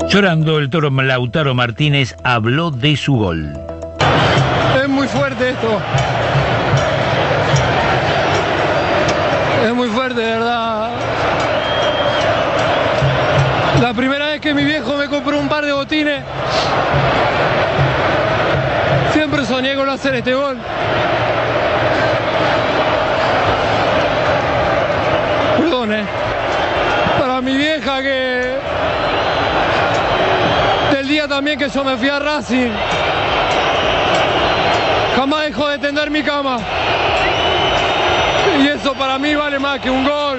Llorando, el toro Lautaro Martínez habló de su gol. Es muy fuerte esto. Es muy fuerte, de verdad. La primera vez que mi viejo me compró un par de botines, siempre soñé con hacer este gol. Perdón, para mi vieja, que del día también que yo me fui a Racing, jamás dejó de tender mi cama. Y eso para mí vale más que un gol,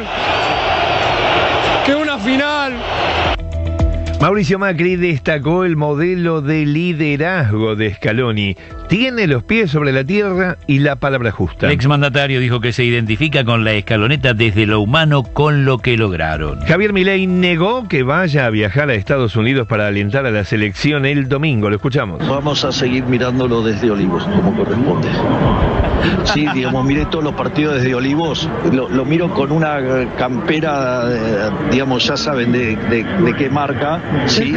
que una final. Mauricio Macri destacó el modelo de liderazgo de Scaloni. Tiene los pies sobre la tierra y la palabra justa. El exmandatario dijo que se identifica con la escaloneta desde lo humano con lo que lograron. Javier Milei negó que vaya a viajar a Estados Unidos para alentar a la selección el domingo. Lo escuchamos. Vamos a seguir mirándolo desde Olivos, como corresponde. Sí, digamos, miré todos los partidos desde Olivos, lo miro con una campera, digamos, ya saben de qué marca, ¿sí?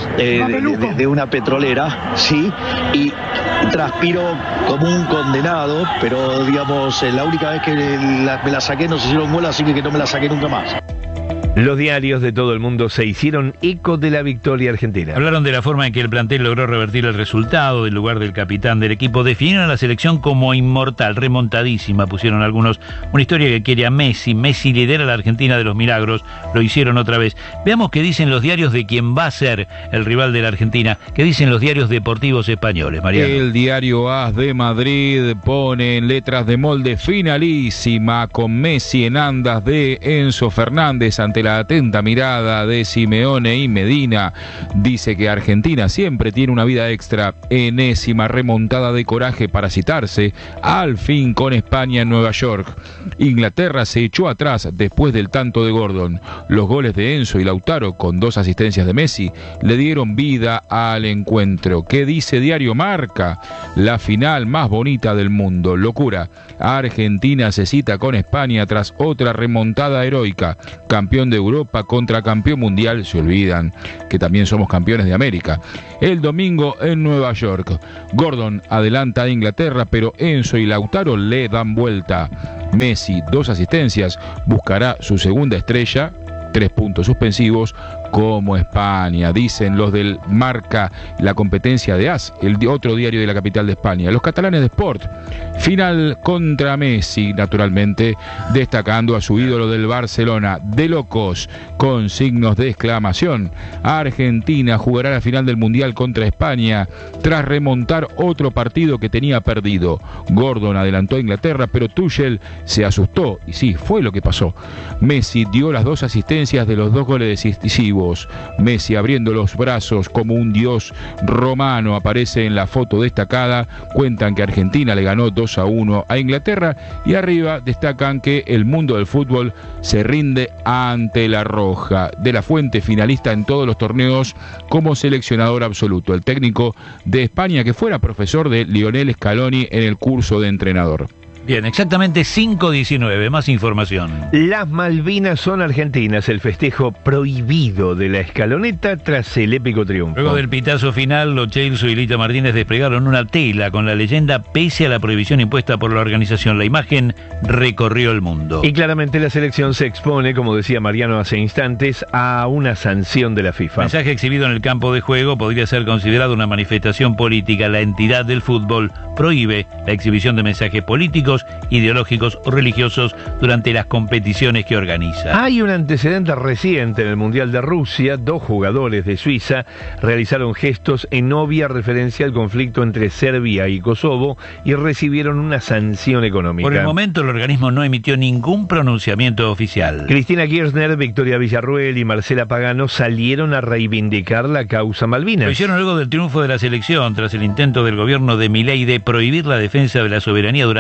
De una petrolera, ¿sí? Y transpiro como un condenado, pero digamos, la única vez que me la saqué nos hicieron gol, así que no me la saqué nunca más. Los diarios de todo el mundo se hicieron eco de la victoria argentina. Hablaron de la forma en que el plantel logró revertir el resultado, del lugar del capitán del equipo. Definieron a la selección como inmortal, remontadísima, pusieron algunos. Una historia que quiere a Messi. Messi lidera a la Argentina de los milagros. Lo hicieron otra vez. Veamos qué dicen los diarios de quién va a ser el rival de la Argentina. ¿Qué dicen los diarios deportivos españoles, Mariano? El diario AS de Madrid pone en letras de molde finalísima con Messi en andas de Enzo Fernández ante la atenta mirada de Simeone y Medina. Dice que Argentina siempre tiene una vida extra. Enésima remontada de coraje para citarse al fin con España en Nueva York. Inglaterra se echó atrás después del tanto de Gordon. Los goles de Enzo y Lautaro, con 2 asistencias de Messi, le dieron vida al encuentro. ¿Qué dice Diario Marca? La final más bonita del mundo. Locura. Argentina se cita con España tras otra remontada heroica. Campeón de Europa contra campeón mundial. Se olvidan que también somos campeones de América. El domingo en Nueva York. Gordon adelanta a Inglaterra, pero Enzo y Lautaro le dan vuelta. Messi, 2 asistencias, buscará su segunda estrella. 3 puntos suspensivos como España, dicen los del Marca, la competencia de AS, el otro diario de la capital de España. Los catalanes de Sport, final contra Messi, naturalmente destacando a su ídolo del Barcelona, de locos, con signos de exclamación. Argentina jugará la final del Mundial contra España tras remontar otro partido que tenía perdido. Gordon adelantó a Inglaterra, pero Tuchel se asustó, y sí, fue lo que pasó. Messi dio las 2 asistencias de los 2 goles decisivos. Messi abriendo los brazos como un dios romano, aparece en la foto destacada. Cuentan que Argentina le ganó 2-1 a Inglaterra y arriba destacan que el mundo del fútbol se rinde ante la Roja. De la Fuente, finalista en todos los torneos como seleccionador absoluto. El técnico de España que fuera profesor de Lionel Scaloni en el curso de entrenador. Bien, exactamente 5:19, más información. Las Malvinas son argentinas, el festejo prohibido de la escaloneta tras el épico triunfo. Luego del pitazo final, Lo Celso y Lito Martínez desplegaron una tela con la leyenda pese a la prohibición impuesta por la organización. La imagen recorrió el mundo. Y claramente la selección se expone, como decía Mariano hace instantes, a una sanción de la FIFA. El mensaje exhibido en el campo de juego podría ser considerado una manifestación política. La entidad del fútbol prohíbe la exhibición de mensajes políticos, ideológicos o religiosos durante las competiciones que organiza. Hay un antecedente reciente en el Mundial de Rusia. 2 jugadores de Suiza realizaron gestos en obvia referencia al conflicto entre Serbia y Kosovo y recibieron una sanción económica. Por el momento el organismo no emitió ningún pronunciamiento oficial. Cristina Kirchner, Victoria Villarruel y Marcela Pagano salieron a reivindicar la causa Malvinas. Lo hicieron luego del triunfo de la selección tras el intento del gobierno de Milei de prohibir la defensa de la soberanía durante la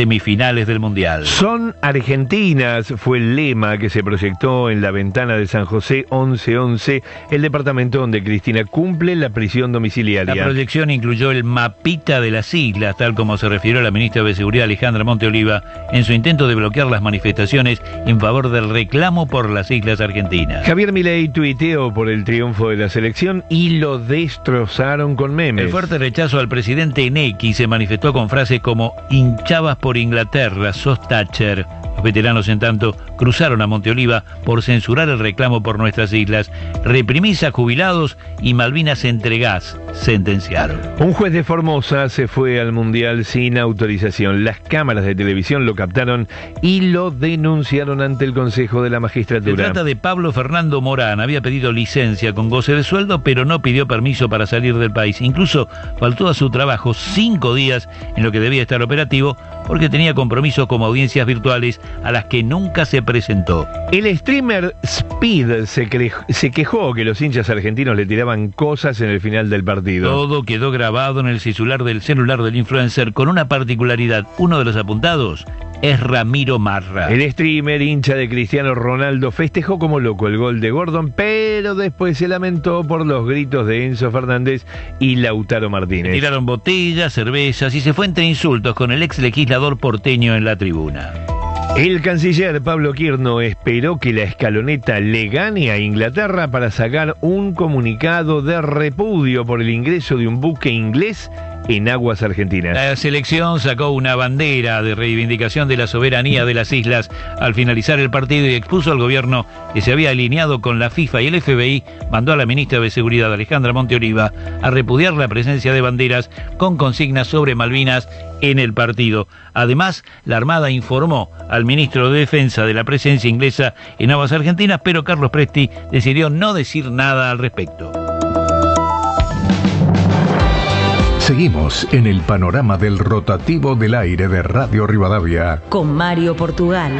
semifinales del Mundial. Son argentinas, fue el lema que se proyectó en la ventana de San José 1111, el departamento donde Cristina cumple la prisión domiciliaria. La proyección incluyó el mapita de las islas, tal como se refirió la ministra de Seguridad Alejandra Monteoliva en su intento de bloquear las manifestaciones en favor del reclamo por las islas argentinas. Javier Milei tuiteó por el triunfo de la selección y lo destrozaron con memes. El fuerte rechazo al presidente en X se manifestó con frases como "hinchabas por Inglaterra, sos Thatcher". Los veteranos, en tanto, cruzaron a Monteoliva por censurar el reclamo por nuestras islas. "Reprimís a jubilados y Malvinas entregás", sentenciaron. Un juez de Formosa se fue al Mundial sin autorización. Las cámaras de televisión lo captaron y lo denunciaron ante el Consejo de la Magistratura. Se trata de Pablo Fernando Morán. Había pedido licencia con goce de sueldo, pero no pidió permiso para salir del país. Incluso faltó a su trabajo 5 días en lo que debía estar operativo, porque tenía compromisos como audiencias virtuales a las que nunca se presentó. El streamer Speed se quejó que los hinchas argentinos le tiraban cosas en el final del partido. Todo quedó grabado en el celular del influencer, con una particularidad: uno de los apuntados es Ramiro Marra. El streamer, hincha de Cristiano Ronaldo, festejó como loco el gol de Gordon, pero después se lamentó por los gritos de Enzo Fernández y Lautaro Martínez. Tiraron botellas, cervezas y se fue entre insultos con el ex legislador porteño en la tribuna. El canciller Pablo Quirno esperó que la escaloneta le gane a Inglaterra para sacar un comunicado de repudio por el ingreso de un buque inglés en aguas argentinas. La selección sacó una bandera de reivindicación de la soberanía de las islas al finalizar el partido y expuso al gobierno que se había alineado con la FIFA, y el FBI mandó a la ministra de Seguridad Alejandra Monteoliva a repudiar la presencia de banderas con consignas sobre Malvinas en el partido. Además, la Armada informó al ministro de Defensa de la presencia inglesa en aguas argentinas, pero Carlos Presti decidió no decir nada al respecto. Seguimos en el panorama del rotativo del aire de Radio Rivadavia con Mario Portugal.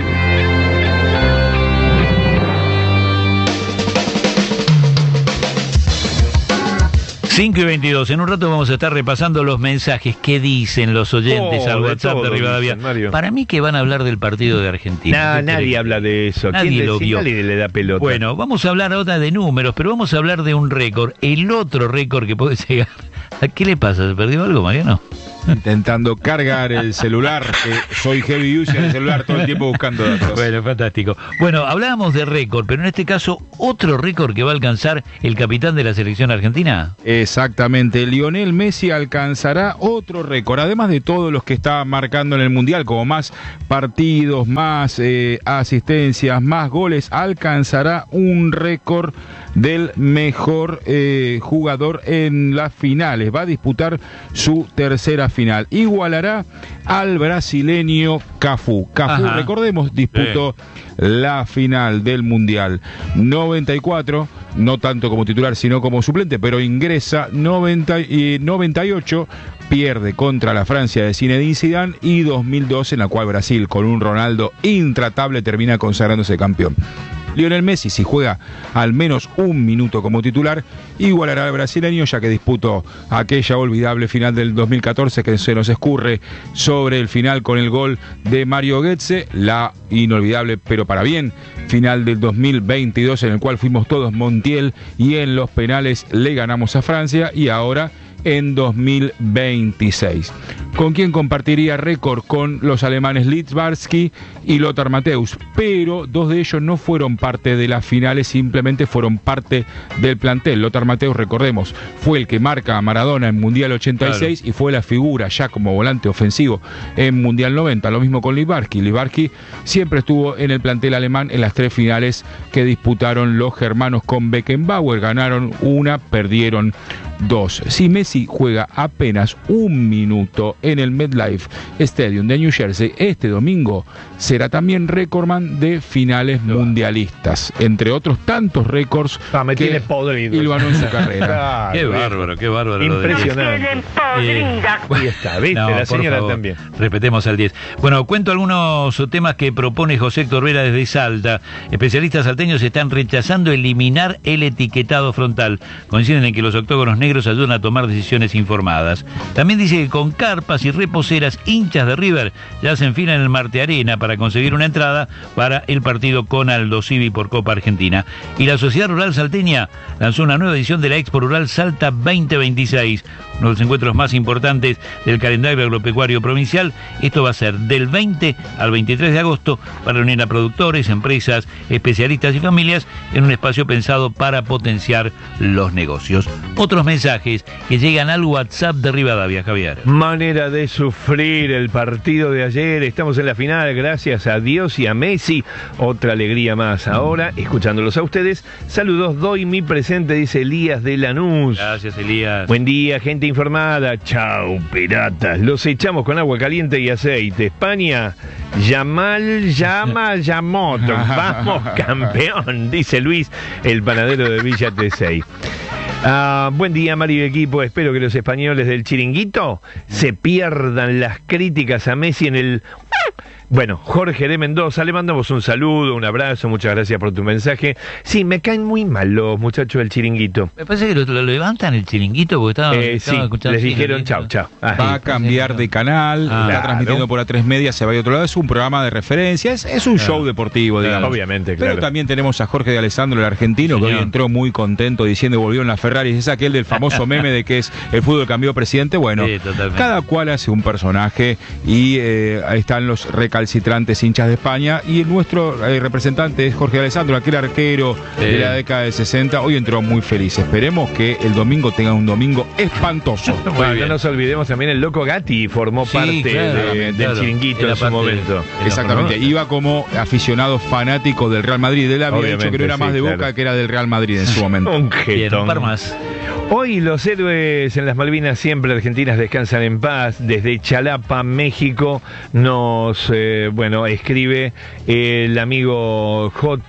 Cinco y 22. En un rato vamos a estar repasando los mensajes que dicen los oyentes al WhatsApp de Rivadavia. Dicen, para mí que van a hablar del partido de Argentina. Nadie habla de eso. Nadie lo vio. Nadie le da pelota. Bueno, vamos a hablar ahora de números, pero vamos a hablar de un récord. El otro récord que puede llegar. ¿A qué le pasa? ¿Se perdió algo, Mariano? Intentando cargar el celular, que soy heavy user del celular todo el tiempo buscando datos. Bueno, fantástico. Bueno, hablábamos de récord, pero en este caso, otro récord que va a alcanzar el capitán de la selección argentina. Exactamente, Lionel Messi alcanzará otro récord, además de todos los que está marcando en el Mundial, como más partidos, más asistencias, más goles, alcanzará un récord del mejor jugador en las finales. Va a disputar su tercera final. Igualará al brasileño Cafú. Cafú, recordemos, disputó la final del Mundial 94, no tanto como titular sino como suplente, pero ingresa 98, pierde contra la Francia de Zinedine Zidane, y 2002, en la cual Brasil, con un Ronaldo intratable, termina consagrándose campeón. Lionel Messi, si juega al menos un minuto como titular, igualará al brasileño, ya que disputó aquella olvidable final del 2014 que se nos escurre sobre el final con el gol de Mario Götze, la inolvidable, pero para bien, final del 2022 en el cual fuimos todos Montiel y en los penales le ganamos a Francia, y ahora en 2026. ¿Con quién compartiría récord? Con los alemanes Littbarski y Lothar Matthäus, pero dos de ellos no fueron parte de las finales, simplemente fueron parte del plantel. Lothar Matthäus, recordemos, fue el que marca a Maradona en Mundial 86, claro, y fue la figura ya como volante ofensivo en Mundial 90. Lo mismo con Littbarski. Littbarski siempre estuvo en el plantel alemán en las 3 finales que disputaron los germanos con Beckenbauer. Ganaron una, perdieron 2. Si Messi juega apenas un minuto en el MetLife Stadium de New Jersey este domingo, será también récordman de finales mundialistas, entre otros tantos récords que hilvanó en su carrera. Qué bárbaro, qué bárbaro. Impresionante. Ahí está, ¿viste? No, la señora favor, también. Respetemos al 10. Bueno, cuento algunos temas que propone José Héctor Vera desde Salta. Especialistas salteños están rechazando eliminar el etiquetado frontal. Coinciden en que los octógonos negros negros ayudan a tomar decisiones informadas. También dice que con carpas y reposeras, hinchas de River ya se enfilan en el Marte Arena para conseguir una entrada para el partido con Aldo Civi por Copa Argentina. Y la Sociedad Rural Salteña lanzó una nueva edición de la Expo Rural Salta 2026, uno de los encuentros más importantes del calendario agropecuario provincial. Esto va a ser del 20 al 23 de agosto para unir a productores, empresas, especialistas y familias en un espacio pensado para potenciar los negocios. Otros mensajes que llegan al WhatsApp de Rivadavia, Javier. Manera de sufrir el partido de ayer. Estamos en la final, gracias a Dios y a Messi. Otra alegría más. Ahora, escuchándolos a ustedes, saludos, doy mi presente, dice Elías de Lanús. Gracias, Elías. Buen día, gente informada. Chau, piratas. Los echamos con agua caliente y aceite. España, Yamoto. Vamos, campeón, dice Luis, el panadero de Villa Tesey. Buen día, Mario y equipo. Espero que los españoles del Chiringuito se pierdan las críticas a Messi en el... Bueno, Jorge de Mendoza, le mandamos un saludo, un abrazo, muchas gracias por tu mensaje. Sí, me caen muy mal los muchachos del Chiringuito. Me parece que lo levantan el Chiringuito porque estaba escuchando. Les dijeron chau. Va a cambiar de canal, está transmitiendo por A3 Media, se va a ir a otro lado. Es un programa de referencia, es un show deportivo, digamos. Obviamente, claro. Pero también tenemos a Jorge de Alessandro, el argentino, que hoy entró muy contento diciendo que volvieron las Ferraris. Es aquel del famoso meme de que es el fútbol cambió presidente. Bueno, sí, cada cual hace un personaje y ahí están los recalcitrantes hinchas de España, y nuestro representante es Jorge Alessandro, aquel arquero de la década del 60. Hoy entró muy feliz. Esperemos que el domingo tenga un domingo espantoso. Bueno, no nos olvidemos también, el Loco Gatti formó parte del Chiringuito en su momento. Exactamente, iba como aficionado fanático del Real Madrid. Él había dicho que no era más de Boca, que era del Real Madrid en su momento. Un jetón. Hoy los héroes en las Malvinas siempre argentinas descansan en paz. Desde Chalapa, México, nos escribe el amigo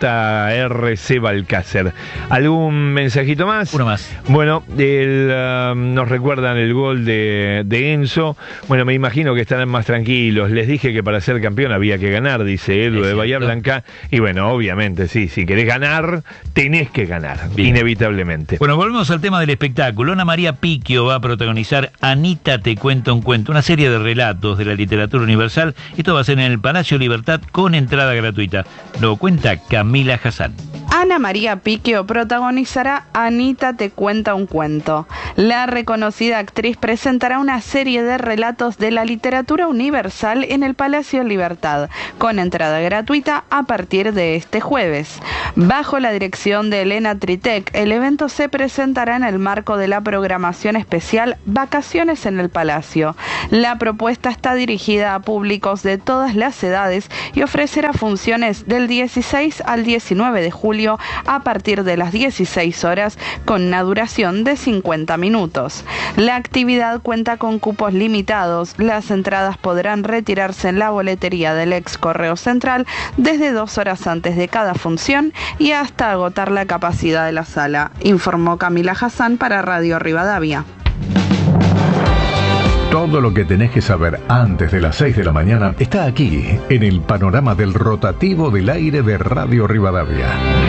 JRC Balcácer. ¿Algún mensajito más? Uno más. Bueno, nos recuerdan el gol de Enzo. Bueno, me imagino que estarán más tranquilos. Les dije que para ser campeón había que ganar, dice Edu de Bahía Blanca. Y bueno, obviamente, sí, si querés ganar, tenés que ganar, inevitablemente. Bueno, volvemos al tema del espectáculo. Ana María Picchio va a protagonizar Anita te cuenta un cuento, una serie de relatos de la literatura universal. Esto va a ser en el Palacio Libertad con entrada gratuita. Lo cuenta Camila Hassan. Ana María Picchio protagonizará Anita te cuenta un cuento. La reconocida actriz presentará una serie de relatos de la literatura universal en el Palacio Libertad, con entrada gratuita a partir de este jueves. Bajo la dirección de Elena Tritek, el evento se presentará en el marco de la programación especial Vacaciones en el Palacio. La propuesta está dirigida a públicos de todas las edades y ofrecerá funciones del 16 al 19 de julio a partir de las 16 horas con una duración de 50 minutos. La actividad cuenta con cupos limitados. Las entradas podrán retirarse en la boletería del ex Correo Central desde 2 horas antes de cada función y hasta agotar la capacidad de la sala, informó Camila Hassan para Radio Rivadavia. Todo lo que tenés que saber antes de las 6 de la mañana está aquí, en el panorama del rotativo del aire de Radio Rivadavia.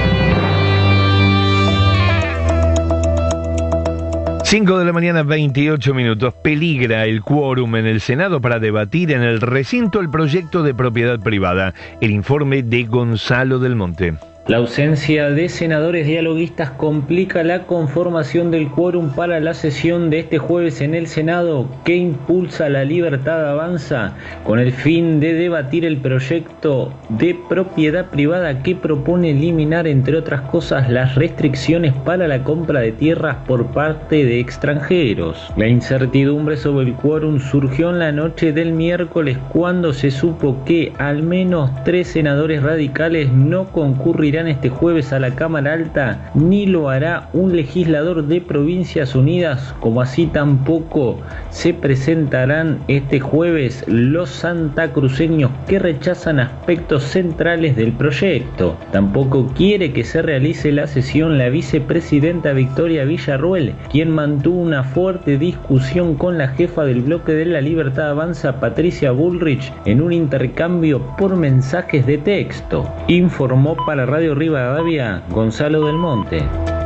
5 de la mañana, 28 minutos. Peligra el quórum en el Senado para debatir en el recinto el proyecto de propiedad privada. El informe de Gonzalo del Monte. La ausencia de senadores dialoguistas complica la conformación del quórum para la sesión de este jueves en el Senado, que impulsa La Libertad Avanza con el fin de debatir el proyecto de propiedad privada que propone eliminar, entre otras cosas, las restricciones para la compra de tierras por parte de extranjeros. La incertidumbre sobre el quórum surgió en la noche del miércoles, cuando se supo que al menos 3 senadores radicales no concurrirán este jueves a la Cámara Alta, ni lo hará un legislador de Provincias Unidas, como así tampoco se presentarán este jueves los santacruceños que rechazan aspectos centrales del proyecto. Tampoco quiere que se realice la sesión la vicepresidenta Victoria Villarruel, quien mantuvo una fuerte discusión con la jefa del bloque de La Libertad Avanza, Patricia Bullrich, en un intercambio por mensajes de texto, informó para Radio Rivadavia Gonzalo del Monte.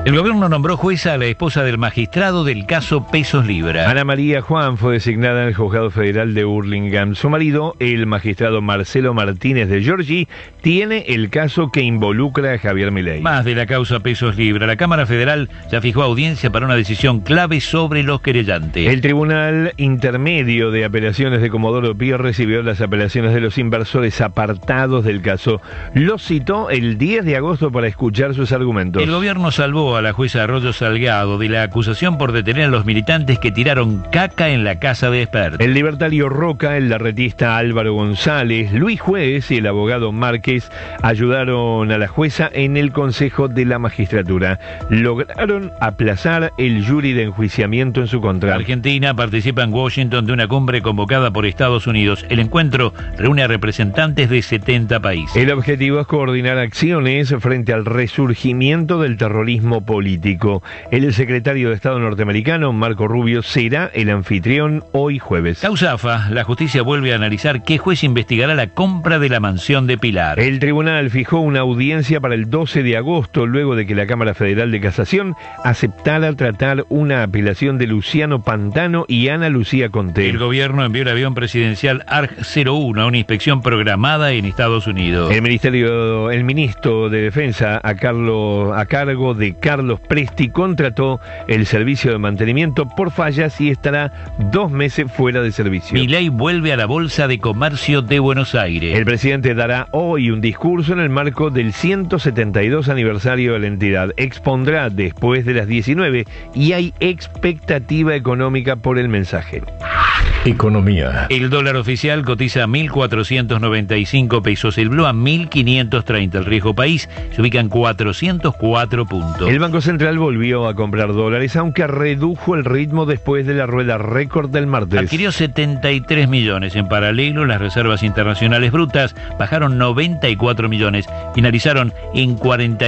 El gobierno nombró jueza a la esposa del magistrado del caso Pesos Libra. Ana María Juan fue designada en el Juzgado Federal de Hurlingham. Su marido, el magistrado Marcelo Martínez de Giorgi, tiene el caso que involucra a Javier Milei. Más de la causa Pesos Libra. La Cámara Federal ya fijó audiencia para una decisión clave sobre los querellantes. El Tribunal Intermedio de Apelaciones de Comodoro Pi recibió las apelaciones de los inversores apartados del caso. Los citó el 10 de agosto para escuchar sus argumentos. El gobierno salvó a la jueza Arroyo Salgado de la acusación por detener a los militantes que tiraron caca en la casa de Espert. El libertario Roca, el larretista Álvaro González, Luis Juez y el abogado Márquez ayudaron a la jueza en el Consejo de la Magistratura. Lograron aplazar el jury de enjuiciamiento en su contra. Argentina participa en Washington de una cumbre convocada por Estados Unidos. El encuentro reúne a representantes de 70 países. El objetivo es coordinar acciones frente al resurgimiento del terrorismo político. El secretario de Estado norteamericano, Marco Rubio, será el anfitrión hoy jueves. Causa AFA, la justicia vuelve a analizar qué juez investigará la compra de la mansión de Pilar. El tribunal fijó una audiencia para el 12 de agosto, luego de que la Cámara Federal de Casación aceptara tratar una apelación de Luciano Pantano y Ana Lucía Conté. El gobierno envió el avión presidencial ARG-01 a una inspección programada en Estados Unidos. El ministro de Defensa a cargo de Carlos Presti contrató el servicio de mantenimiento por fallas y estará 2 meses fuera de servicio. Milei vuelve a la Bolsa de Comercio de Buenos Aires. El presidente dará hoy un discurso en el marco del 172 aniversario de la entidad. Expondrá después de las 19 y hay expectativa económica por el mensaje. Economía. El dólar oficial cotiza a 1.495 pesos, el blue a 1.530. El riesgo país se ubica en 404 puntos. El Banco Central volvió a comprar dólares, aunque redujo el ritmo después de la rueda récord del martes. Adquirió 73 millones. En paralelo, las reservas internacionales brutas bajaron 94 millones, finalizaron en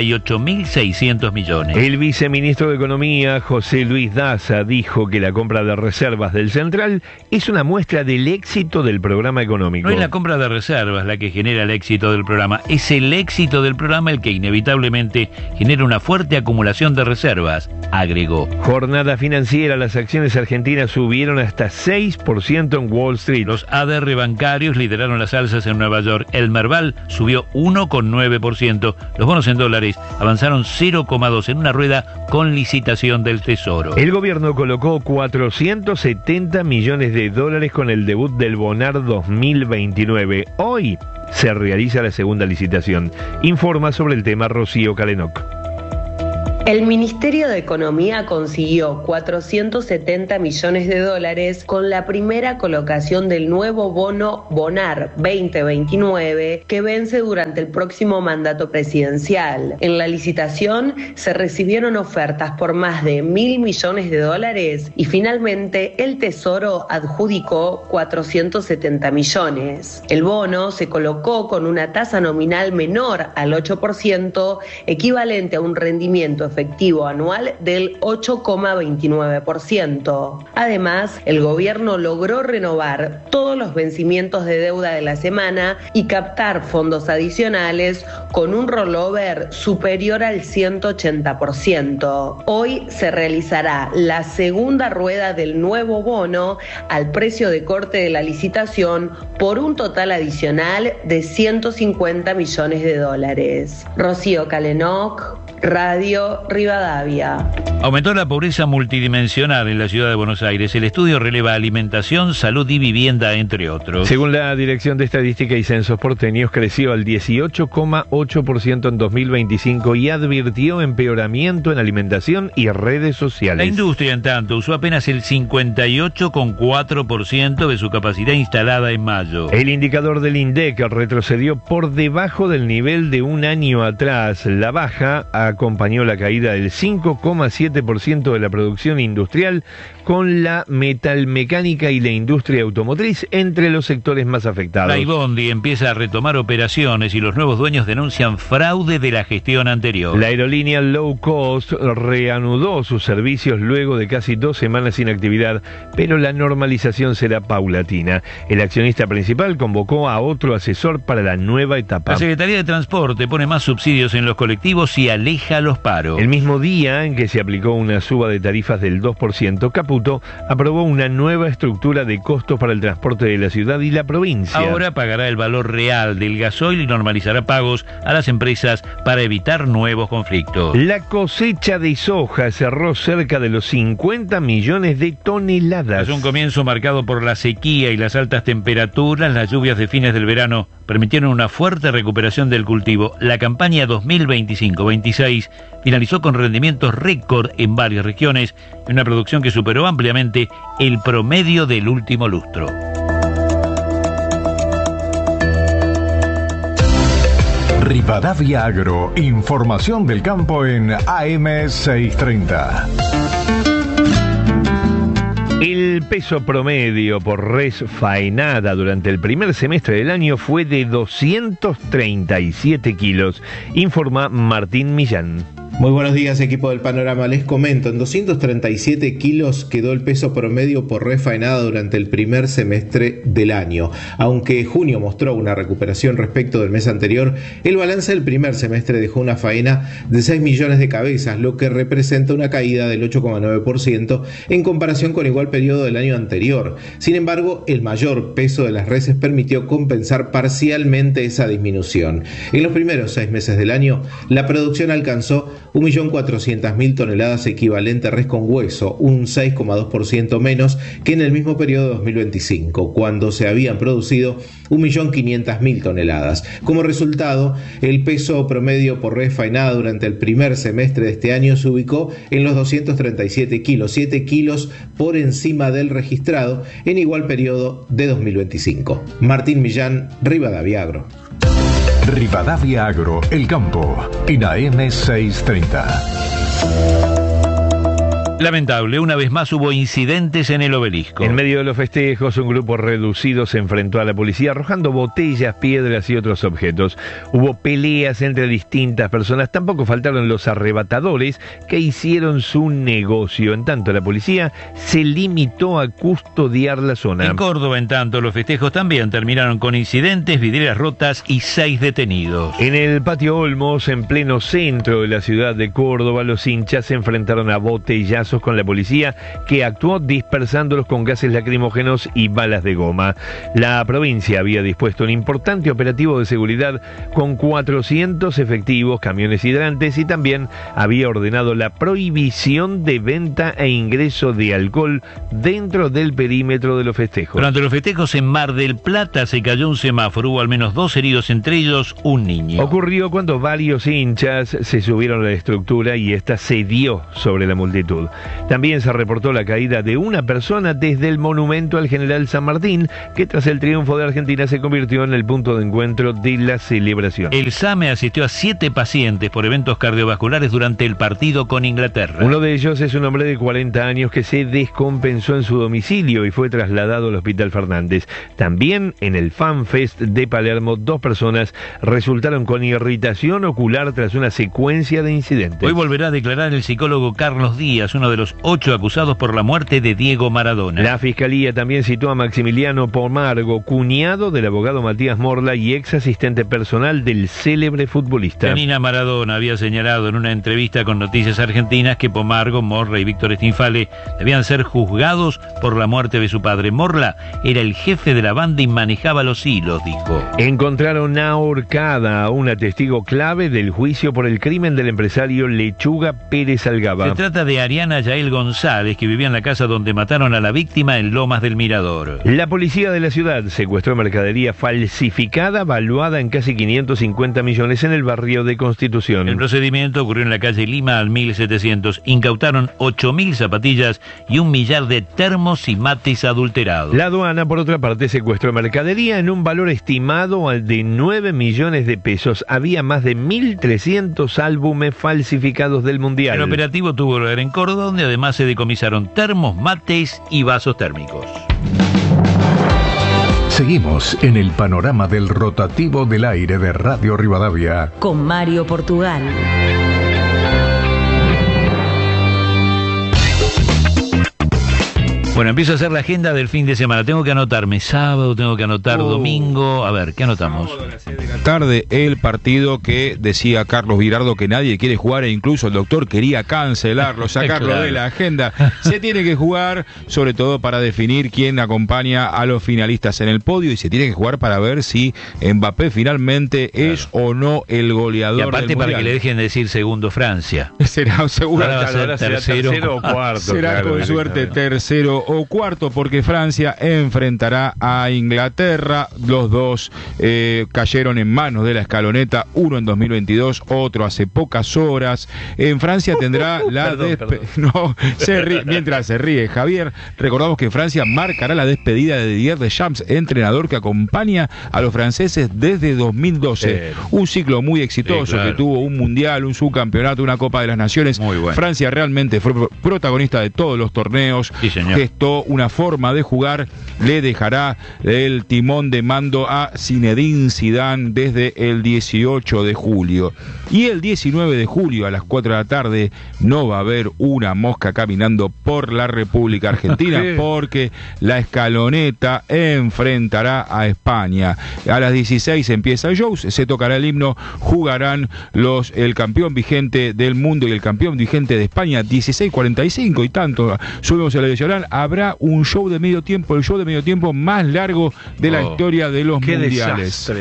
48.600 millones. El viceministro de Economía, José Luis Daza, dijo que la compra de reservas del Central es una muestra del éxito del programa económico. No es la compra de reservas la que genera el éxito del programa, es el éxito del programa el que inevitablemente genera una fuerte acumulación de reservas, agregó. Jornada financiera, las acciones argentinas subieron hasta 6% en Wall Street. Los ADR bancarios lideraron las alzas en Nueva York. El Merval subió 1,9%. Los bonos en dólares avanzaron 0,2% en una rueda con licitación del Tesoro. El gobierno colocó 470 millones de dólares con el debut del Bonar 2029. Hoy se realiza la segunda licitación. Informa sobre el tema Rocío Calenoc. El Ministerio de Economía consiguió 470 millones de dólares con la primera colocación del nuevo bono Bonar 2029 que vence durante el próximo mandato presidencial. En la licitación se recibieron ofertas por más de 1.000 millones de dólares y finalmente el Tesoro adjudicó 470 millones. El bono se colocó con una tasa nominal menor al 8%, equivalente a un rendimiento efectivo anual del 8,29%. Además, el gobierno logró renovar todos los vencimientos de deuda de la semana y captar fondos adicionales con un rollover superior al 180%. Hoy se realizará la segunda rueda del nuevo bono al precio de corte de la licitación por un total adicional de 150 millones de dólares. Rocío Calenoc, Radio Rivadavia. Aumentó la pobreza multidimensional en la ciudad de Buenos Aires. El estudio releva alimentación, salud y vivienda, entre otros. Según la Dirección de Estadística y Censos porteños, creció al 18,8% en 2025 y advirtió empeoramiento en alimentación y redes sociales. La industria, en tanto, usó apenas el 58,4% de su capacidad instalada en mayo. El indicador del INDEC retrocedió por debajo del nivel de un año atrás. La baja acompañó la caída del 5,7% de la producción industrial, con la metalmecánica y la industria automotriz entre los sectores más afectados. Flybondi empieza a retomar operaciones y los nuevos dueños denuncian fraude de la gestión anterior. La aerolínea low cost reanudó sus servicios luego de casi 2 semanas sin actividad, pero la normalización será paulatina. El accionista principal convocó a otro asesor para la nueva etapa. La Secretaría de Transporte pone más subsidios en los colectivos y aleja los paros. El mismo día en que se aplicó una suba de tarifas del 2%, Caputo aprobó una nueva estructura de costos para el transporte de la ciudad y la provincia. Ahora pagará el valor real del gasoil y normalizará pagos a las empresas para evitar nuevos conflictos. La cosecha de soja cerró cerca de los 50 millones de toneladas. Tras un comienzo marcado por la sequía y las altas temperaturas, las lluvias de fines del verano permitieron una fuerte recuperación del cultivo. La campaña 2025-26 finalizó con rendimientos récord en varias regiones y una producción que superó ampliamente el promedio del último lustro. Rivadavia Agro, información del campo en AM630. El peso promedio por res faenada durante el primer semestre del año fue de 237 kilos, informa Martín Millán. Muy buenos días, equipo del Panorama. Les comento, en 237 kilos quedó el peso promedio por res faenada durante el primer semestre del año. Aunque junio mostró una recuperación respecto del mes anterior, el balance del primer semestre dejó una faena de 6 millones de cabezas, lo que representa una caída del 8,9% en comparación con igual periodo del año anterior. Sin embargo, el mayor peso de las reses permitió compensar parcialmente esa disminución. En los primeros 6 meses del año, la producción alcanzó 1.400.000 toneladas equivalente res con hueso, un 6,2% menos que en el mismo periodo de 2025, cuando se habían producido 1.500.000 toneladas. Como resultado, el peso promedio por res faenada durante el primer semestre de este año se ubicó en los 237 kilos, 7 kilos por encima del registrado en igual periodo de 2025. Martín Millán, Rivadavia Agro. Rivadavia Agro, el campo, en AM630. Lamentable, una vez más hubo incidentes en el Obelisco. En medio de los festejos, un grupo reducido se enfrentó a la policía arrojando botellas, piedras y otros objetos. Hubo peleas entre distintas personas, tampoco faltaron los arrebatadores que hicieron su negocio. En tanto, la policía se limitó a custodiar la zona. En Córdoba, en tanto, los festejos también terminaron con incidentes, vidrieras rotas y 6 detenidos. En el Patio Olmos, en pleno centro de la ciudad de Córdoba, los hinchas se enfrentaron a botellazos con la policía, que actuó dispersándolos con gases lacrimógenos y balas de goma. La provincia había dispuesto un importante operativo de seguridad con 400 efectivos, camiones hidrantes, y también había ordenado la prohibición de venta e ingreso de alcohol dentro del perímetro de los festejos. Durante los festejos en Mar del Plata se cayó un semáforo, hubo al menos 2 heridos, entre ellos un niño. Ocurrió cuando varios hinchas se subieron a la estructura y esta cedió sobre la multitud. También se reportó la caída de una persona desde el monumento al general San Martín, que tras el triunfo de Argentina se convirtió en el punto de encuentro de la celebración. El SAME asistió a 7 pacientes por eventos cardiovasculares durante el partido con Inglaterra. Uno de ellos es un hombre de 40 años que se descompensó en su domicilio y fue trasladado al Hospital Fernández. También en el FanFest de Palermo, 2 personas resultaron con irritación ocular tras una secuencia de incidentes. Hoy volverá a declarar el psicólogo Carlos Díaz, uno de los 8 acusados por la muerte de Diego Maradona. La Fiscalía también citó a Maximiliano Pomargo, cuñado del abogado Matías Morla y ex asistente personal del célebre futbolista. Janina Maradona había señalado en una entrevista con Noticias Argentinas que Pomargo, Morla y Víctor Stinfale debían ser juzgados por la muerte de su padre. Morla era el jefe de la banda y manejaba los hilos, dijo. Encontraron ahorcada a una testigo clave del juicio por el crimen del empresario Lechuga Pérez Algaba. Se trata de Ariana Yael González, que vivía en la casa donde mataron a la víctima en Lomas del Mirador. La policía de la ciudad secuestró mercadería falsificada valuada en casi 550 millones en el barrio de Constitución. El procedimiento ocurrió en la calle Lima al 1700. Incautaron 8.000 zapatillas y 1 millar de termos y mates adulterados. La aduana, por otra parte, secuestró mercadería en un valor estimado al de 9 millones de pesos. Había más de 1.300 álbumes falsificados del Mundial. El operativo tuvo lugar en Córdoba, donde además se decomisaron termos, mates y vasos térmicos. Seguimos en el panorama del rotativo del aire de Radio Rivadavia con Mario Portugal. Bueno, empiezo a hacer la agenda del fin de semana. Tengo que anotarme sábado, tengo que anotar domingo. A ver, ¿qué anotamos? Sábado a las 6 de tarde, el partido que decía Carlos Virardo que nadie quiere jugar e incluso el doctor quería cancelarlo, sacarlo claro. de la agenda. Se tiene que jugar, sobre todo para definir quién acompaña a los finalistas en el podio, y se tiene que jugar para ver si Mbappé finalmente claro. es o no el goleador. Y aparte del para mundial. que le dejen decir segundo Francia. Será seguro. Ahora será tercero o cuarto. Será claro, con suerte tercero o cuarto, porque Francia enfrentará a Inglaterra. Los dos cayeron en manos de la escaloneta, uno en 2022, otro hace pocas horas. En Francia tendrá la no, mientras se ríe Javier, recordamos que Francia marcará la despedida de Didier Deschamps, entrenador que acompaña a los franceses desde 2012. Un ciclo muy exitoso claro. que tuvo un mundial, un subcampeonato, una Copa de las Naciones. Muy bueno. Francia realmente fue protagonista de todos los torneos, sí, gestó una forma de jugar, le dejará el timón de mando a Zinedine Zidane desde el 18 de julio. Y el 19 de julio a las 4 de la tarde no va a haber una mosca caminando por la República Argentina porque la escaloneta enfrentará a España. A las 16 empieza el show, se tocará el himno, jugarán el campeón vigente del mundo y el campeón vigente de España, 16:45 y tanto. Subimos el adicional, habrá un show de medio tiempo, el show de medio tiempo más largo de la historia de los mundiales.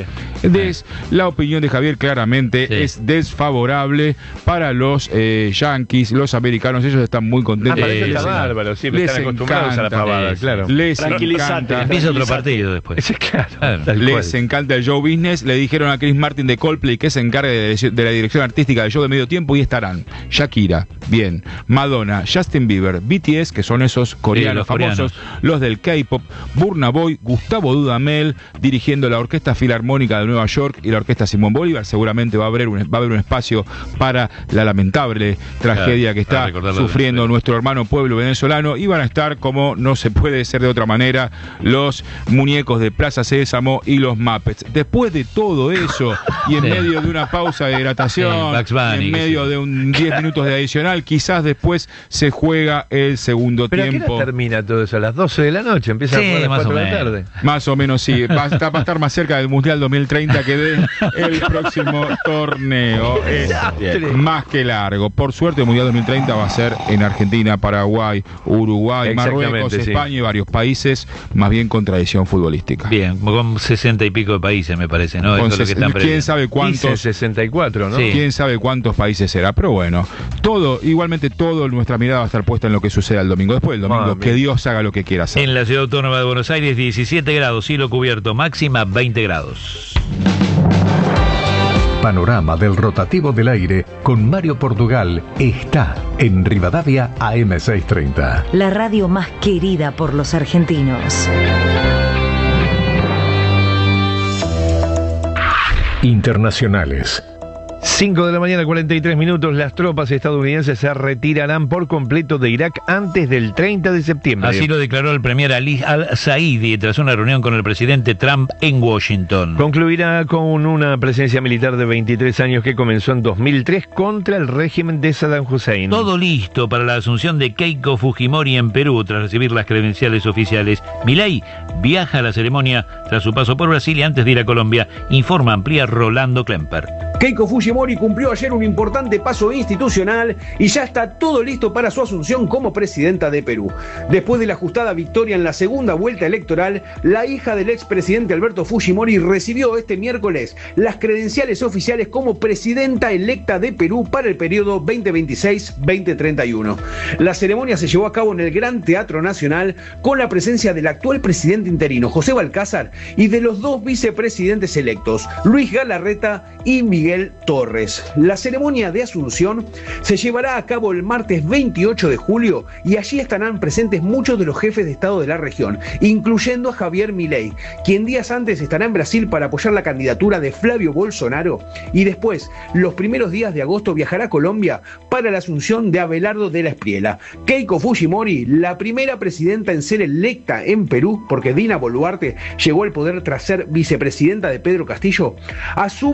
La opinión de Javier claramente es desfavorable para los yanquis, los americanos, ellos están muy contentos. Está bárbaro, siempre están acostumbrados a la pavada, claro. Les encanta. Empieza otro partido después. Claro. Les encanta el show business. Le dijeron a Chris Martin de Coldplay que se encargue de la dirección artística del show de medio tiempo, y estarán Shakira, bien, Madonna, Justin Bieber, BTS, que son esos coreanos famosos, los del K-pop, Burna Boy, Gustavo Dudamel, dirigiendo la Orquesta Filarmónica de Nueva York y la Orquesta Simón Bolívar. Seguramente va a haber un espacio para la lamentable tragedia que está sufriendo nuestro hermano pueblo venezolano, y van a estar, como no se puede ser de otra manera, los muñecos de Plaza Sésamo y los Muppets. Después de todo eso, y en medio de una pausa de hidratación, en medio de un 10 minutos de adicional, quizás después se juega el segundo tiempo. ¿Pero a qué hora termina todo eso? ¿A las 12 de la noche? ¿Empieza a jugar a las 4 de la tarde? Más o menos, sí. Va a estar más cerca del Mundial 2030 que del próximo torneo. Más que largo. Por suerte, el Mundial 2030 va a ser en Argentina, Paraguay, Uruguay, Marruecos, España y varios países, más bien con tradición futbolística. Bien, con 60 y pico de países, me parece, ¿no? Eso es lo que están ¿Quién sabe cuántos? 64, ¿no? Sí. ¿Quién sabe cuántos países será? Pero bueno, igualmente nuestra mirada va a estar puesta en lo que suceda el domingo. Después del domingo, que Dios haga lo que quiera hacer. En la Ciudad Autónoma de Buenos Aires, 17 grados, cielo cubierto, máxima 20 grados. Panorama del rotativo del aire con Mario Portugal está en Rivadavia AM630. La radio más querida por los argentinos. Internacionales. 5 de la mañana, 43 minutos. Las tropas estadounidenses se retirarán por completo de Irak antes del 30 de septiembre. Así lo declaró el premier Ali al-Saidi tras una reunión con el presidente Trump en Washington. Concluirá con una presencia militar de 23 años que comenzó en 2003 contra el régimen de Saddam Hussein. Todo listo para la asunción de Keiko Fujimori en Perú tras recibir las credenciales oficiales. Milei viaja a la ceremonia tras su paso por Brasil y antes de ir a Colombia, amplía Rolando Klemper. Keiko Fujimori cumplió ayer un importante paso institucional y ya está todo listo para su asunción como presidenta de Perú. Después de la ajustada victoria en la segunda vuelta electoral, la hija del expresidente Alberto Fujimori recibió este miércoles las credenciales oficiales como presidenta electa de Perú para el periodo 2026-2031. La ceremonia se llevó a cabo en el Gran Teatro Nacional con la presencia del actual presidente interino, José Balcázar, y de los dos vicepresidentes electos, Luis Galarreta y Miguel Torres. La ceremonia de asunción se llevará a cabo el martes 28 de julio y allí estarán presentes muchos de los jefes de Estado de la región, incluyendo a Javier Milei, quien días antes estará en Brasil para apoyar la candidatura de Flavio Bolsonaro, y después, los primeros días de agosto, viajará a Colombia para la asunción de Abelardo de la Espriella. Keiko Fujimori, la primera presidenta en ser electa en Perú, porque Dina Boluarte llegó al poder tras ser vicepresidenta de Pedro Castillo, asume en un contexto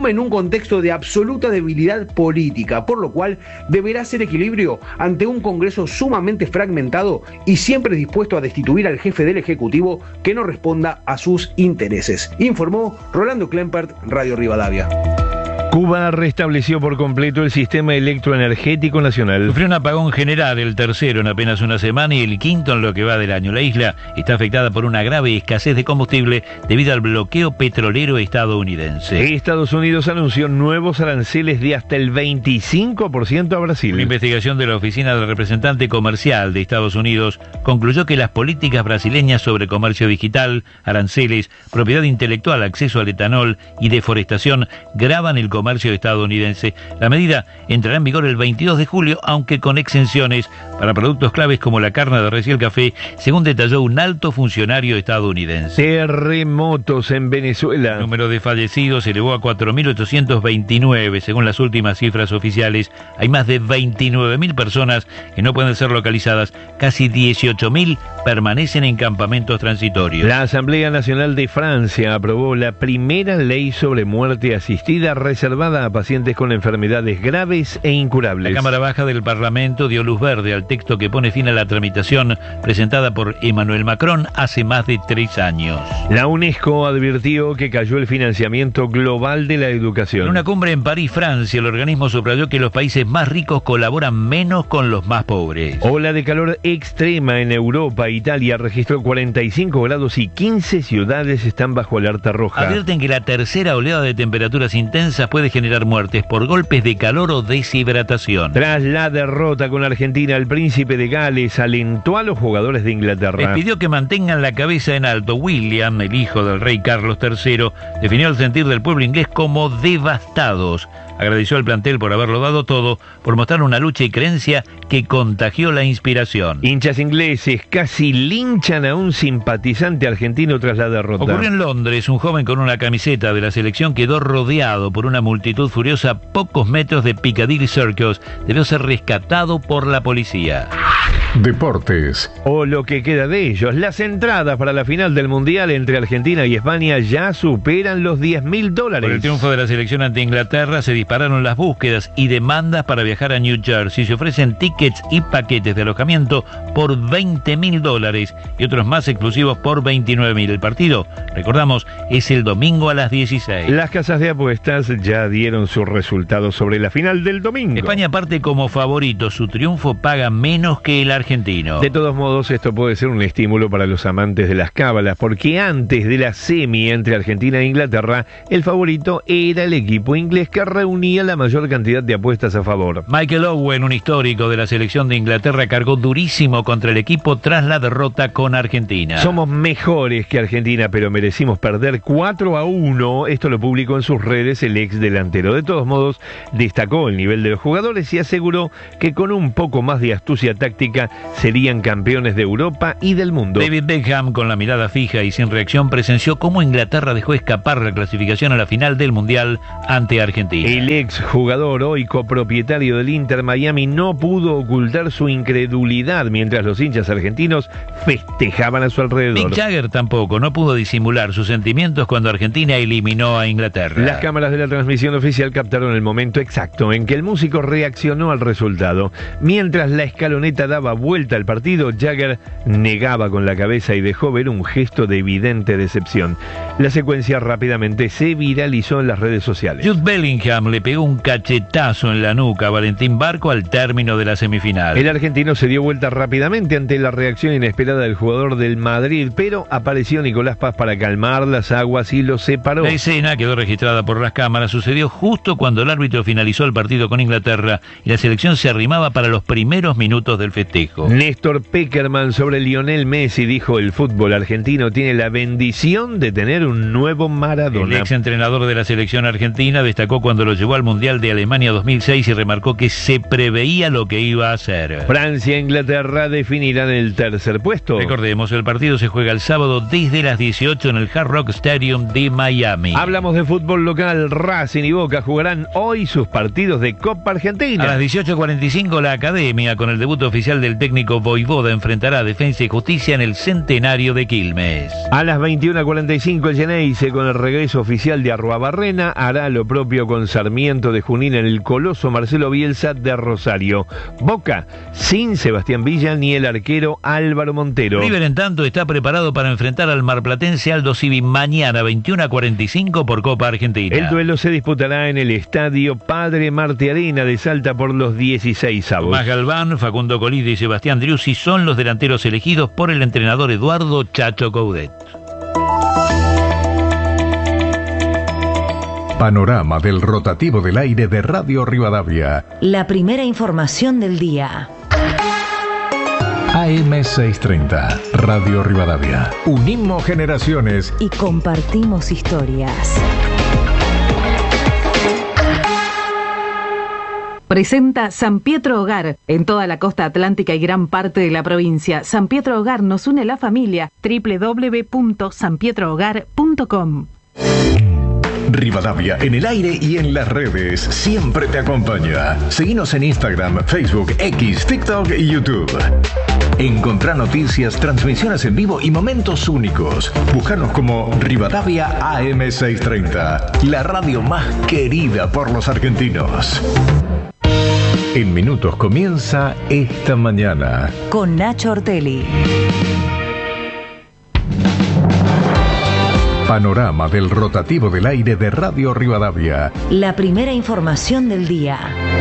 contexto de absoluta debilidad política, por lo cual deberá hacer equilibrio ante un Congreso sumamente fragmentado y siempre dispuesto a destituir al jefe del Ejecutivo que no responda a sus intereses. Informó Rolando Klempert, Radio Rivadavia. Cuba restableció por completo el sistema electroenergético nacional. Sufrió un apagón general, el tercero en apenas una semana y el quinto en lo que va del año. La isla está afectada por una grave escasez de combustible debido al bloqueo petrolero estadounidense. Estados Unidos anunció nuevos aranceles de hasta el 25% a Brasil. Una investigación de la Oficina del Representante Comercial de Estados Unidos concluyó que las políticas brasileñas sobre comercio digital, aranceles, propiedad intelectual, acceso al etanol y deforestación gravan el comercio estadounidense. La medida entrará en vigor el 22 de julio, aunque con exenciones para productos claves como la carne de res y el café, según detalló un alto funcionario estadounidense. Terremotos en Venezuela. El número de fallecidos se elevó a 4.829, según las últimas cifras oficiales. Hay más de 29.000 personas que no pueden ser localizadas. Casi 18.000 permanecen en campamentos transitorios. La Asamblea Nacional de Francia aprobó la primera ley sobre muerte asistida reservada a pacientes con enfermedades graves e incurables. La Cámara Baja del Parlamento dio luz verde al texto que pone fin a la tramitación presentada por Emmanuel Macron hace más de 3 años. La UNESCO advirtió que cayó el financiamiento global de la educación. En una cumbre en París, Francia, el organismo subrayó que los países más ricos colaboran menos con los más pobres. Ola de calor extrema en Europa. Italia registró 45 grados y 15 ciudades están bajo alerta roja. Advierten que la tercera oleada de temperaturas intensas puede generar muertes por golpes de calor o deshidratación. Tras la derrota con Argentina, el príncipe de Gales alentó a los jugadores de Inglaterra. Les pidió que mantengan la cabeza en alto. William, el hijo del rey Carlos III, definió el sentir del pueblo inglés como devastados. Agradeció al plantel por haberlo dado todo, por mostrar una lucha y creencia que contagió la inspiración. Hinchas ingleses casi linchan a un simpatizante argentino tras la derrota. Ocurrió en Londres. Un joven con una camiseta de la selección quedó rodeado por una multitud furiosa a pocos metros de Piccadilly Circus. Debió ser rescatado por la policía. Deportes. O lo que queda de ellos. Las entradas para la final del Mundial entre Argentina y España ya superan los $10.000. Por el triunfo de la selección ante Inglaterra se dispararon las búsquedas y demandas para viajar a New Jersey. Se ofrecen tickets y paquetes de alojamiento por $20.000 y otros más exclusivos por $29.000. El partido, recordamos, es el domingo a las 16. Las casas de apuestas ya dieron sus resultados sobre la final del domingo. España parte como favorito. Su triunfo paga menos que el argentino. De todos modos, esto puede ser un estímulo para los amantes de las cábalas, porque antes de la semi entre Argentina e Inglaterra, el favorito era el equipo inglés que reunía la mayor cantidad de apuestas a favor. Michael Owen, un histórico de la selección de Inglaterra, cargó durísimo contra el equipo tras la derrota con Argentina. Somos mejores que Argentina, pero merecimos perder 4-1. Esto lo publicó en sus redes el ex delantero. De todos modos, destacó el nivel de los jugadores y aseguró que con un poco más de astucia táctica serían campeones de Europa y del mundo. David Beckham, con la mirada fija y sin reacción, presenció cómo Inglaterra dejó escapar la clasificación a la final del Mundial ante Argentina. El ex jugador, hoy copropietario del Inter Miami, no pudo ocultar su incredulidad mientras los hinchas argentinos festejaban a su alrededor. Mick Jagger tampoco no pudo disimular sus sentimientos cuando Argentina eliminó a Inglaterra. Las cámaras de la transmisión oficial captaron el momento exacto en que el músico reaccionó al resultado. Mientras la escaloneta daba vuelta al partido, Jagger negaba con la cabeza y dejó ver un gesto de evidente decepción. La secuencia rápidamente se viralizó en las redes sociales. Jude Bellingham le pegó un cachetazo en la nuca a Valentín Barco al término de la semifinal. El argentino se dio vuelta rápidamente ante la reacción inesperada del jugador del Madrid, pero apareció Nicolás Paz para calmar las aguas y lo separó. La escena quedó registrada por las cámaras. Sucedió justo cuando el árbitro finalizó el partido con Inglaterra y la selección se arrimaba para los primeros minutos del festejo. Néstor Peckerman sobre Lionel Messi dijo: el fútbol argentino tiene la bendición de tener un nuevo Maradona. El ex entrenador de la selección argentina destacó cuando lo llevó al Mundial de Alemania 2006 y remarcó que se preveía lo que iba a hacer. Francia e Inglaterra definirán el tercer puesto. Recordemos, el partido se juega el sábado desde las 18 en el Hard Rock Stadium de Miami. Hablamos de fútbol local. Racing y Boca jugarán hoy sus partidos de Copa Argentina. A las 18:45 la Academia, con el debut oficial del el técnico Voivoda enfrentará a Defensa y Justicia en el centenario de Quilmes. A las 21:45 el Geneise, con el regreso oficial de Arruabarrena, hará lo propio con Sarmiento de Junín en el coloso Marcelo Bielsa de Rosario. Boca, sin Sebastián Villa ni el arquero Álvaro Montero. River, en tanto, está preparado para enfrentar al marplatense Aldo Civi mañana 21:45 por Copa Argentina. El duelo se disputará en el estadio Padre Marte Arena de Salta por los 16avos. Tomás Galván, Facundo Colide y Sebastián Driussi son los delanteros elegidos por el entrenador Eduardo Chacho Coudet. Panorama del rotativo del aire de Radio Rivadavia. La primera información del día. AM630, Radio Rivadavia. Unimos generaciones y compartimos historias. Presenta San Pietro Hogar, en toda la costa atlántica y gran parte de la provincia. San Pietro Hogar nos une la familia. www.sanpietrohogar.com. Rivadavia, en el aire y en las redes, siempre te acompaña. Seguinos en Instagram, Facebook, X, TikTok y YouTube. Encontrá noticias, transmisiones en vivo y momentos únicos. Búscanos como Rivadavia AM630, la radio más querida por los argentinos. En minutos comienza Esta Mañana. Con Nacho Ortelli. Panorama del rotativo del aire de Radio Rivadavia. La primera información del día.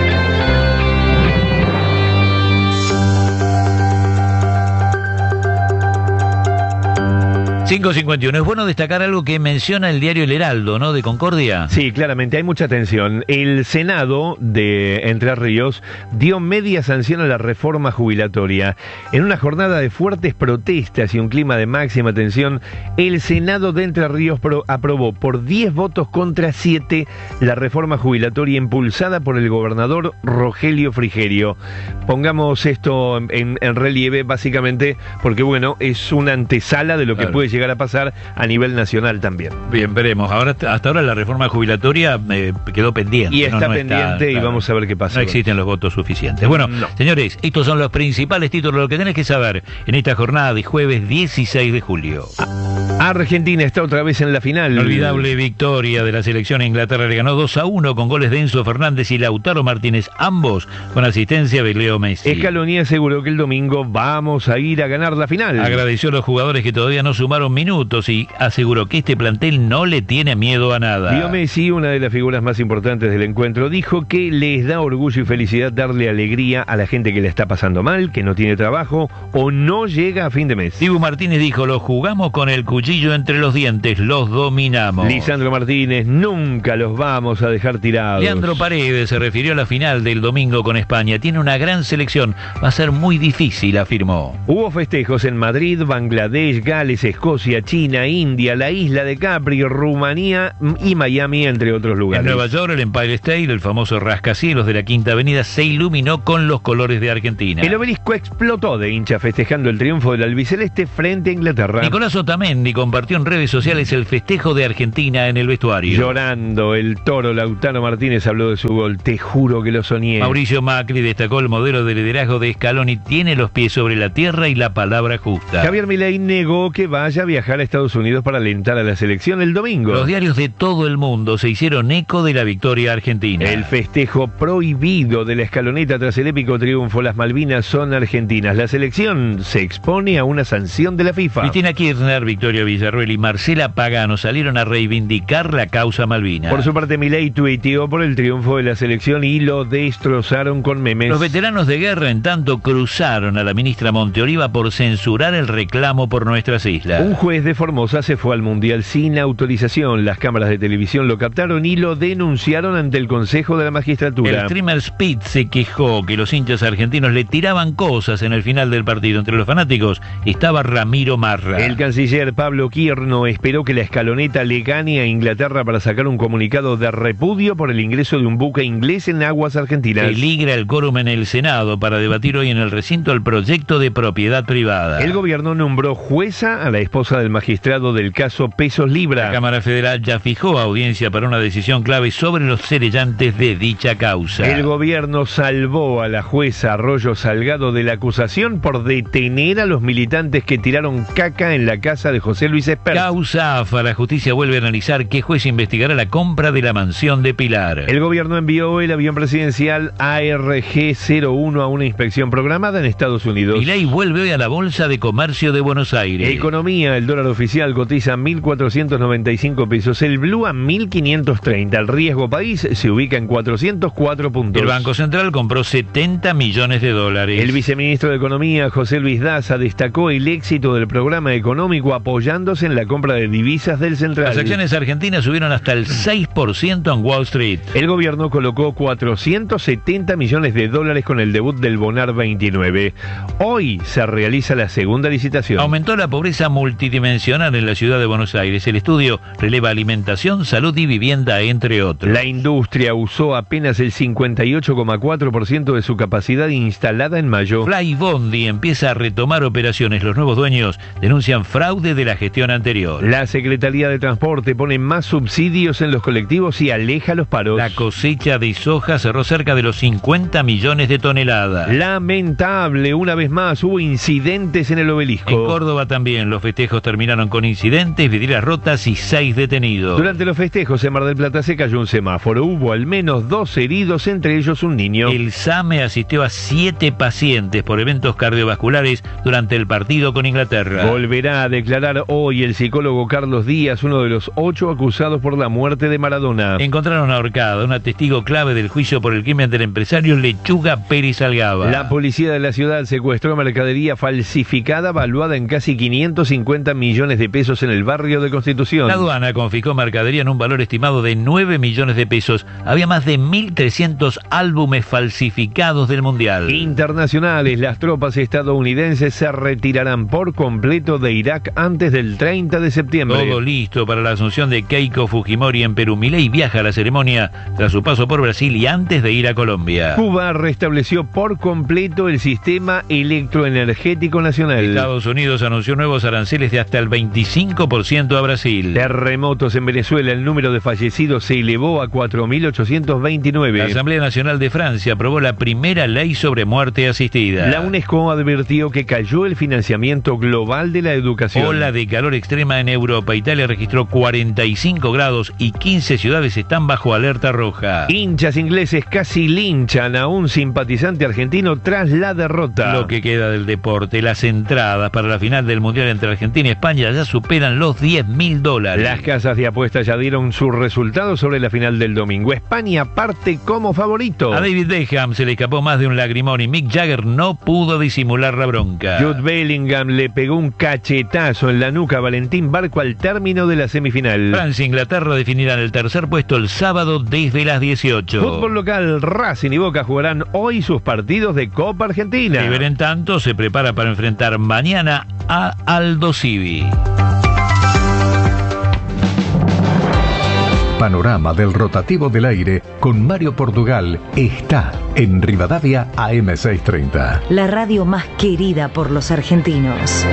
5:51. Es bueno destacar algo que menciona el diario El Heraldo, ¿no?, de Concordia. Sí, claramente, hay mucha tensión. El Senado de Entre Ríos dio media sanción a la reforma jubilatoria. En una jornada de fuertes protestas y un clima de máxima tensión, el Senado de Entre Ríos aprobó por 10 votos contra 7 la reforma jubilatoria impulsada por el gobernador Rogelio Frigerio. Pongamos esto en relieve, básicamente, porque bueno, es una antesala de lo que puede llegar a pasar a nivel nacional también. Bien, veremos. Hasta ahora la reforma jubilatoria quedó pendiente. Y está pendiente y vamos a ver qué pasa. No existen los votos suficientes. Bueno, señores, estos son los principales títulos, lo que tenés que saber en esta jornada de jueves 16 de julio. Argentina está otra vez en la final. Inolvidable victoria de la selección. Inglaterra le ganó 2-1 con goles de Enzo Fernández y Lautaro Martínez, ambos con asistencia de Leo Messi. Scaloni aseguró que el domingo vamos a ir a ganar la final. Agradeció a los jugadores que todavía no sumaron minutos y aseguró que este plantel no le tiene miedo a nada. Leo Messi, una de las figuras más importantes del encuentro, dijo que les da orgullo y felicidad darle alegría a la gente que le está pasando mal, que no tiene trabajo o no llega a fin de mes. Dibu Martínez dijo: lo jugamos con el cuchillo entre los dientes, los dominamos. Lisandro Martínez: nunca los vamos a dejar tirados. Leandro Paredes se refirió a la final del domingo con España. Tiene una gran selección, va a ser muy difícil, afirmó. Hubo festejos en Madrid, Bangladesh, Gales, Escocia, China, India, la isla de Capri, Rumanía y Miami, entre otros lugares. En Nueva York, el Empire State, el famoso rascacielos de la Quinta Avenida, se iluminó con los colores de Argentina. El obelisco explotó de hinchas festejando el triunfo del albiceleste frente a Inglaterra. Nicolás Otamendi compartió en redes sociales el festejo de Argentina en el vestuario. Llorando, el toro Lautaro Martínez habló de su gol: te juro que lo soñé. Mauricio Macri destacó el modelo de liderazgo de Scaloni: tiene los pies sobre la tierra y la palabra justa. Javier Milei negó que vaya a viajar a Estados Unidos para alentar a la selección el domingo. Los diarios de todo el mundo se hicieron eco de la victoria argentina. El festejo prohibido de la escaloneta tras el épico triunfo: las Malvinas son argentinas. La selección se expone a una sanción de la FIFA. Cristina Kirchner, Victoria Villarruel y Marcela Pagano salieron a reivindicar la causa Malvina. Por su parte, Milei tuiteó por el triunfo de la selección y lo destrozaron con memes. Los veteranos de guerra, en tanto, cruzaron a la ministra Monteoliva por censurar el reclamo por nuestras islas. Un juez de Formosa se fue al Mundial sin autorización. Las cámaras de televisión lo captaron y lo denunciaron ante el Consejo de la Magistratura. El streamer Speed se quejó que los hinchas argentinos le tiraban cosas en el final del partido. Entre los fanáticos estaba Ramiro Marra. El canciller Pablo Quierno esperó que la escaloneta le gane a Inglaterra para sacar un comunicado de repudio por el ingreso de un buque inglés en aguas argentinas. Peligra el quórum en el Senado para debatir hoy en el recinto el proyecto de propiedad privada. El gobierno nombró jueza a la esposa esposa del magistrado del caso Pesos Libra. La Cámara Federal ya fijó audiencia para una decisión clave sobre los querellantes de dicha causa. El gobierno salvó a la jueza Arroyo Salgado de la acusación por detener a los militantes que tiraron caca en la casa de José Luis Espert. Causa AFA. La justicia vuelve a analizar qué juez investigará la compra de la mansión de Pilar. El gobierno envió el avión presidencial ARG-01 a una inspección programada en Estados Unidos. Milei vuelve hoy a la Bolsa de Comercio de Buenos Aires. Economía, el dólar oficial cotiza 1.495 pesos, el blue a 1.530. El riesgo país se ubica en 404 puntos. El Banco Central compró 70 millones de dólares. El viceministro de Economía, José Luis Daza, destacó el éxito del programa económico apoyándose en la compra de divisas del Central. Las acciones argentinas subieron hasta el 6% en Wall Street. El gobierno colocó 470 millones de dólares con el debut del Bonar 29. Hoy se realiza la segunda licitación. Aumentó la pobreza multidimensional en la ciudad de Buenos Aires. El estudio releva alimentación, salud y vivienda, entre otros. La industria usó apenas el 58,4% de su capacidad instalada en mayo. Flybondi empieza a retomar operaciones. Los nuevos dueños denuncian fraude de la gestión anterior. La Secretaría de Transporte pone más subsidios en los colectivos y aleja los paros. La cosecha de soja cerró cerca de los 50 millones de toneladas. Lamentable, una vez más hubo incidentes en el Obelisco. En Córdoba también los festejos terminaron con incidentes, vidrieras rotas y 6 detenidos. Durante los festejos en Mar del Plata se cayó un semáforo. Hubo al menos 2 heridos, entre ellos un niño. El SAME asistió a 7 pacientes por eventos cardiovasculares durante el partido con Inglaterra. Volverá a declarar hoy el psicólogo Carlos Díaz, uno de los 8 acusados por la muerte de Maradona. Encontraron ahorcada, una testigo clave del juicio por el crimen del empresario Lechuga Pérez Algaba. La policía de la ciudad secuestró mercadería falsificada valuada en casi 550 millones de pesos en el barrio de Constitución. La aduana confiscó mercadería en un valor estimado de 9 millones de pesos. Había más de 1.300 álbumes falsificados del Mundial. Internacionales, las tropas estadounidenses se retirarán por completo de Irak antes del 30 de septiembre. Todo listo para la asunción de Keiko Fujimori en Perú. Milei viaja a la ceremonia tras su paso por Brasil y antes de ir a Colombia. Cuba restableció por completo el sistema electroenergético nacional. Estados Unidos anunció nuevos aranceles de hasta el 25% a Brasil. Terremotos en Venezuela, el número de fallecidos se elevó a 4.829. La Asamblea Nacional de Francia aprobó la primera ley sobre muerte asistida. La UNESCO advirtió que cayó el financiamiento global de la educación. Ola de calor extrema en Europa. Italia registró 45 grados y 15 ciudades están bajo alerta roja. Hinchas ingleses casi linchan a un simpatizante argentino tras la derrota. Lo que queda del deporte, las entradas para la final del Mundial entre Argentina y España ya superan los $10.000. Las casas de apuestas ya dieron sus resultados sobre la final del domingo. España parte como favorito. A David Beckham se le escapó más de un lagrimón y Mick Jagger no pudo disimular la bronca. Jude Bellingham le pegó un cachetazo en la nuca a Valentín Barco al término de la semifinal. Francia e Inglaterra definirán el tercer puesto el sábado desde las 18. Fútbol local, Racing y Boca jugarán hoy sus partidos de Copa Argentina. River, en tanto, se prepara para enfrentar mañana a Aldo Civi. Panorama del rotativo del aire con Mario Portugal está en Rivadavia AM630. La radio más querida por los argentinos.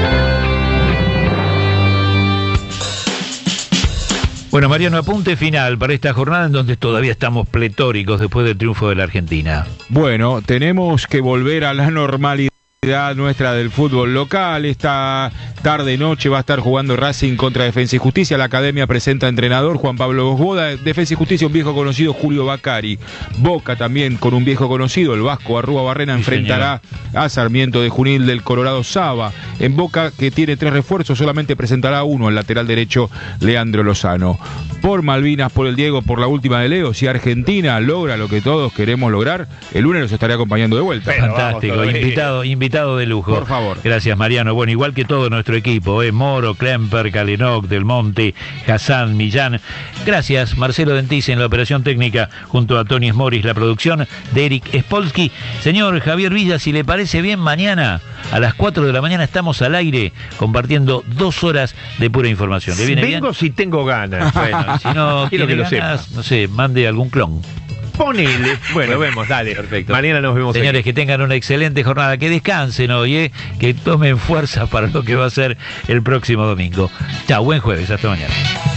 Bueno, Mariano, apunte final para esta jornada en donde todavía estamos pletóricos después del triunfo de la Argentina. Bueno, tenemos que volver a la normalidad nuestra del fútbol local. Esta tarde-noche va a estar jugando Racing contra Defensa y Justicia. La academia presenta entrenador Juan Pablo Gosboda. Defensa y Justicia, un viejo conocido, Julio Bacari. Boca también con un viejo conocido, el vasco Arrúa Barrena, enfrentará a Sarmiento de Junín del Colorado Saba. En Boca, que tiene 3 refuerzos, solamente presentará uno, el lateral derecho Leandro Lozano. Por Malvinas, por el Diego, por la última de Leo, si Argentina logra lo que todos queremos lograr, el lunes los estaré acompañando de vuelta. Fantástico, invitado de lujo. Por favor. Gracias, Mariano. Bueno, igual que todo nuestro equipo, Moro, Klemper, Kalenok, Del Monte, Hassan, Millán. Gracias, Marcelo Dentis en la operación técnica, junto a Tony Smoris, la producción de Eric Spolsky. Señor Javier Villa, si le parece bien, mañana a las 4 de la mañana estamos al aire compartiendo 2 horas de pura información. ¿Le viene bien? Vengo si tengo ganas. Bueno, si no quiero tiene que lo ganas, sepa. no sé, mande algún clon. Ponele. Bueno, vemos, dale. Perfecto. Mañana nos vemos. Señores, aquí. que tengan una excelente jornada, que descansen hoy, que tomen fuerza para lo que va a ser el próximo domingo. Chao, buen jueves, hasta mañana.